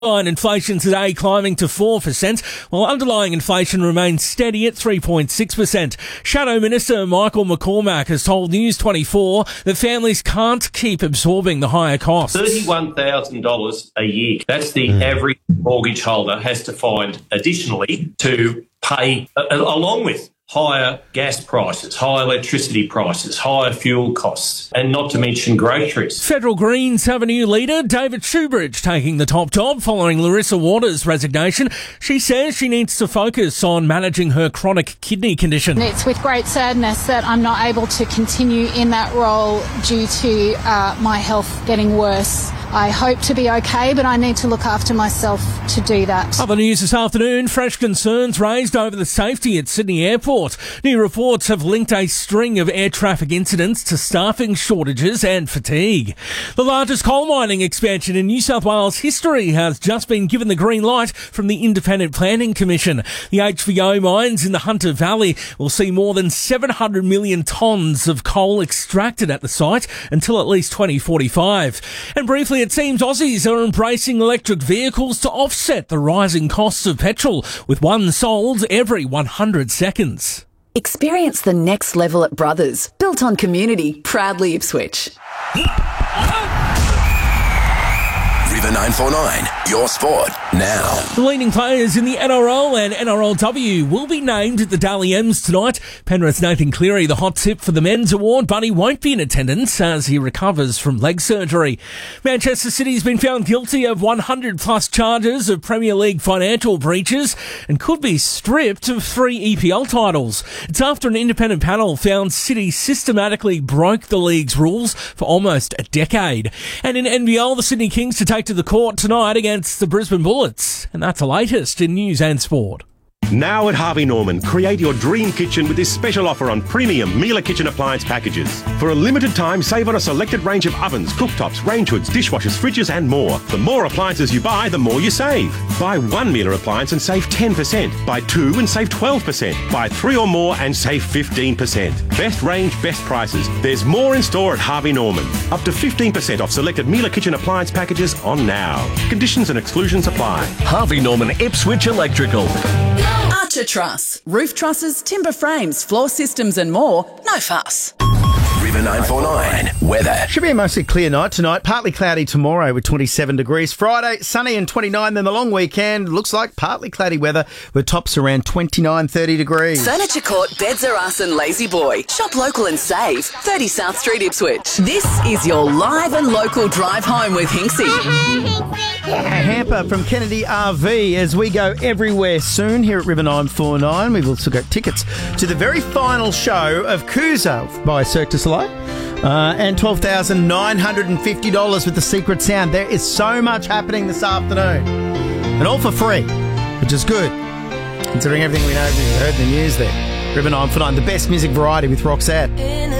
Inflation today climbing to 4%, while underlying inflation remains steady at 3.6%. Shadow Minister Michael McCormack has told News 24 that families can't keep absorbing the higher costs. $31,000 a year. That's the average mortgage holder has to find additionally to pay, along with higher gas prices, higher electricity prices, higher fuel costs, and not to mention groceries. Federal Greens have a new leader, David Shoebridge, taking the top job following Larissa Waters' resignation. She says she needs to focus on managing her chronic kidney condition. It's with great sadness that I'm not able to continue in that role due to my health getting worse. I hope to be okay, but I need to look after myself to do that. Other news this afternoon, fresh concerns raised over the safety at Sydney Airport. New reports have linked a string of air traffic incidents to staffing shortages and fatigue. The largest coal mining expansion in New South Wales history has just been given the green light from the Independent Planning Commission. The HVO mines in the Hunter Valley will see more than 700 million tonnes of coal extracted at the site until at least 2045. And briefly, it seems Aussies are embracing electric vehicles to offset the rising costs of petrol, with one sold every 100 seconds. Experience the next level at Brothers, built on community, proudly Ipswich. River 949, your sport now. The leading players in the NRL and NRLW will be named at the Dally M's tonight. Penrith's Nathan Cleary, the hot tip for the men's award, but he won't be in attendance as he recovers from leg surgery. Manchester City's been found guilty of 100-plus charges of Premier League financial breaches and could be stripped of 3 EPL titles. It's after an independent panel found City systematically broke the league's rules for almost a decade. And in NBL, the Sydney Kings to take to the court tonight against the Brisbane Bullets. And that's the latest in news and sport. Now at Harvey Norman, create your dream kitchen with this special offer on premium Miele kitchen appliance packages. For a limited time, save on a selected range of ovens, cooktops, range hoods, dishwashers, fridges and more. The more appliances you buy, the more you save. Buy one Miele appliance and save 10%. Buy 2 and save 12%. Buy 3 or more and save 15%. Best range, best prices. There's more in store at Harvey Norman. Up to 15% off selected Miele kitchen appliance packages on now. Conditions and exclusions apply. Harvey Norman Ipswich Electrical. Archer Truss. Roof trusses, timber frames, floor systems and more. No fuss. River 949, weather. Should be a mostly clear night tonight. Partly cloudy tomorrow with 27 degrees. Friday, sunny and 29. Then the long weekend looks like partly cloudy weather with tops around 29, 30 degrees. Furniture Court, Beds Are Us and Lazy Boy. Shop local and save. 30 South Street, Ipswich. This is your live and local drive home with Hinksy. A hamper from Kennedy RV as we go everywhere soon here at River 949. We've also got tickets to the very final show of Coosa by Cirque du Soleil. And $12,950 with the Secret Sound. There is so much happening this afternoon. And all for free, which is good, considering everything we know, we've heard in the news there. River 949, the best music variety with Roxette.